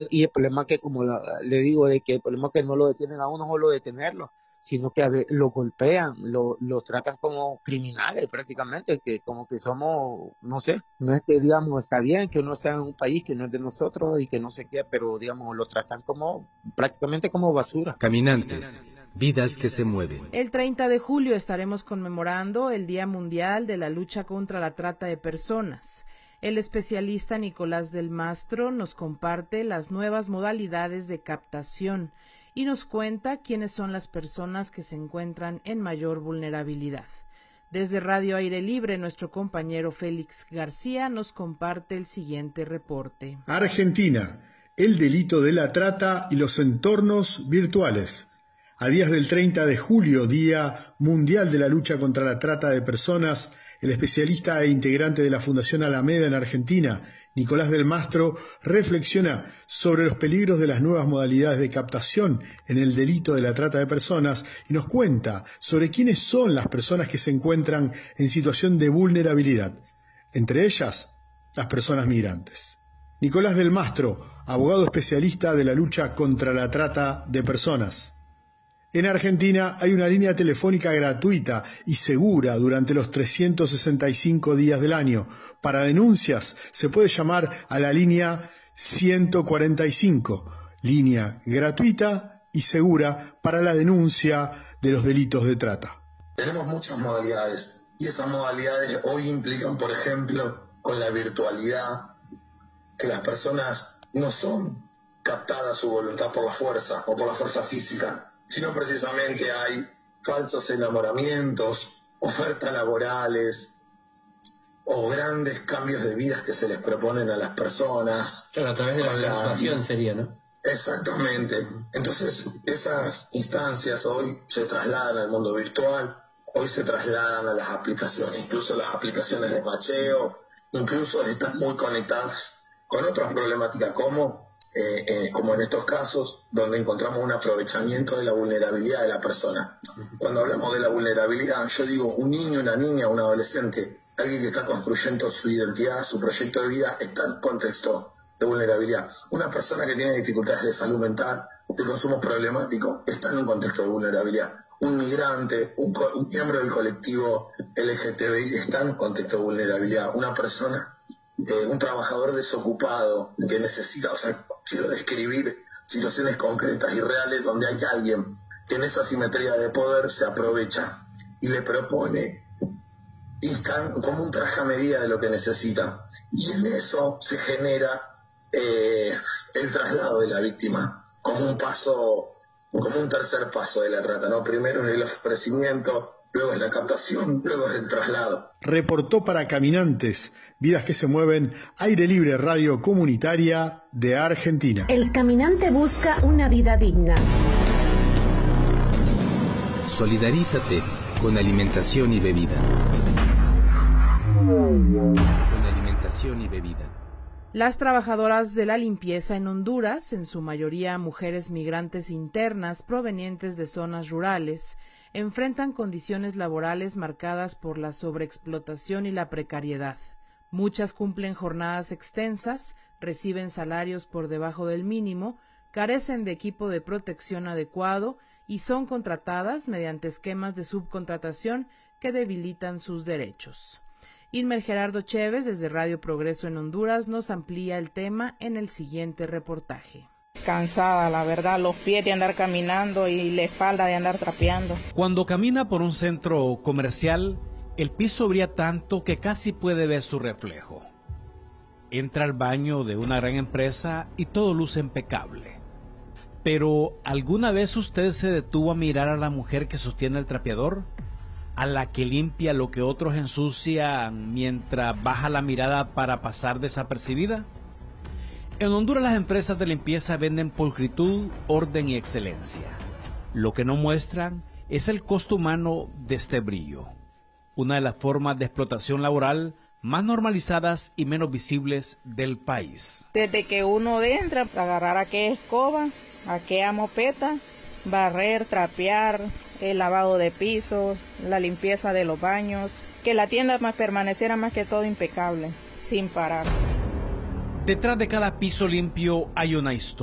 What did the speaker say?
Y el problema que, como le digo, de que el problema es que no lo detienen a uno solo detenerlo, sino que lo golpean, lo tratan como criminales prácticamente, que como que somos, no sé, no es que digamos está bien que uno sea en un país que no es de nosotros y que no sé qué, pero digamos lo tratan como prácticamente como basura. Caminantes, vidas que se mueven. El 30 de julio estaremos conmemorando el Día Mundial de la Lucha contra la Trata de Personas. El especialista Nicolás del Mastro nos comparte las nuevas modalidades de captación y nos cuenta quiénes son las personas que se encuentran en mayor vulnerabilidad. Desde Radio Aire Libre, nuestro compañero Félix García nos comparte el siguiente reporte. Argentina, el delito de la trata y los entornos virtuales. A días del 30 de julio, Día Mundial de la Lucha contra la Trata de Personas, el especialista e integrante de la Fundación Alameda en Argentina, Nicolás del Mastro, reflexiona sobre los peligros de las nuevas modalidades de captación en el delito de la trata de personas y nos cuenta sobre quiénes son las personas que se encuentran en situación de vulnerabilidad, entre ellas las personas migrantes. Nicolás del Mastro, abogado especialista de la lucha contra la trata de personas. En Argentina hay una línea telefónica gratuita y segura durante los 365 días del año. Para denuncias se puede llamar a la línea 145, línea gratuita y segura para la denuncia de los delitos de trata. Tenemos muchas modalidades y esas modalidades hoy implican, por ejemplo, con la virtualidad, que las personas no son captadas su voluntad por la fuerza o por la fuerza física, sino precisamente hay falsos enamoramientos, ofertas laborales o grandes cambios de vidas que se les proponen a las personas. Claro, a través de la organización sería, ¿no? Exactamente. Entonces, esas instancias hoy se trasladan al mundo virtual, hoy se trasladan a las aplicaciones, incluso las aplicaciones de macheo, incluso están muy conectadas con otras problemáticas como en estos casos, donde encontramos un aprovechamiento de la vulnerabilidad de la persona. Cuando hablamos de la vulnerabilidad, yo digo, un niño, una niña, un adolescente, alguien que está construyendo su identidad, su proyecto de vida, está en contexto de vulnerabilidad. Una persona que tiene dificultades de salud mental, de consumo problemático, está en un contexto de vulnerabilidad. Un migrante, un miembro del colectivo LGTBI está en un contexto de vulnerabilidad. Una persona, un trabajador desocupado que necesita, quiero describir situaciones concretas y reales donde hay alguien que en esa simetría de poder se aprovecha y le propone como un traje a medida de lo que necesita. Y en eso se genera el traslado de la víctima como un paso, como un tercer paso de la trata, ¿no? Primero es el ofrecimiento, luego es la captación, luego es el traslado. Reportó para Caminantes, vidas que se mueven, Aire Libre Radio Comunitaria de Argentina. El caminante busca una vida digna. Solidarízate con alimentación y bebida. Con alimentación y bebida. Las trabajadoras de la limpieza en Honduras, en su mayoría mujeres migrantes internas provenientes de zonas rurales, enfrentan condiciones laborales marcadas por la sobreexplotación y la precariedad. Muchas cumplen jornadas extensas, reciben salarios por debajo del mínimo, carecen de equipo de protección adecuado y son contratadas mediante esquemas de subcontratación que debilitan sus derechos. Ilmer Gerardo Chévez, desde Radio Progreso en Honduras, nos amplía el tema en el siguiente reportaje. Cansada, la verdad, los pies de andar caminando y la espalda de andar trapeando. Cuando camina por un centro comercial, el piso brilla tanto que casi puede ver su reflejo. Entra al baño de una gran empresa y todo luce impecable. Pero, ¿alguna vez usted se detuvo a mirar a la mujer que sostiene el trapeador? ¿A la que limpia lo que otros ensucian mientras baja la mirada para pasar desapercibida? En Honduras las empresas de limpieza venden pulcritud, orden y excelencia. Lo que no muestran es el costo humano de este brillo, una de las formas de explotación laboral más normalizadas y menos visibles del país. Desde que uno entra, agarrar aquella escoba, aquella mopeta, barrer, trapear, el lavado de pisos, la limpieza de los baños, que la tienda permaneciera más que todo impecable, sin parar. Detrás de cada piso limpio hay una historia.